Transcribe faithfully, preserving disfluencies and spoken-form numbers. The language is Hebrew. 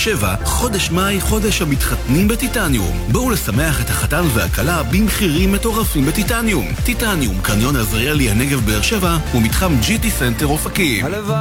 שבע, חודש מאי, חודש המתחתנים בטיטניום. בואו לשמח את החתן והכלה במחירים מטורפים בטיטניום. טיטניום, קניון עזריאלי הנגב באר שבע ומתחם ג'י טי סנטר אופקים.